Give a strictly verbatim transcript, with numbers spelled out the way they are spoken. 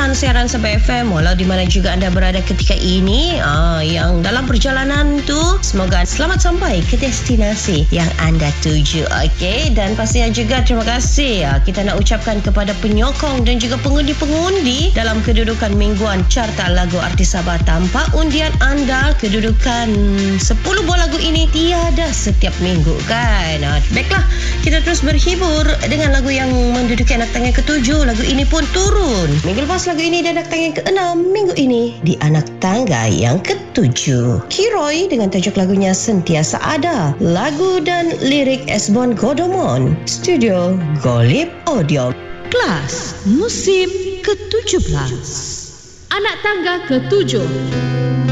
pendengaran siaran Sabah F M, walau di mana juga anda berada ketika ini, ah, yang dalam perjalanan tu, semoga selamat sampai ke destinasi yang anda tuju. Okey, dan pastinya juga terima kasih ah, kita nak ucapkan kepada penyokong dan juga pengundi-pengundi dalam kedudukan mingguan carta lagu artis Sabah. Tanpa undian anda, kedudukan sepuluh buah lagu ini tiada setiap minggu kan. Ah, baiklah, kita terus berhibur dengan lagu yang menduduki anak tangga ketujuh. Lagu ini pun turun minggu lepas lagu ini di anak tangga yang keenam, minggu ini di anak tangga yang ketujuh. Kiroy dengan tajuk lagunya Sentiasa Ada, lagu dan lirik Esbon Godomon, studio Golib Audio. Kelas musim ketujuh belas, anak tangga ketujuh.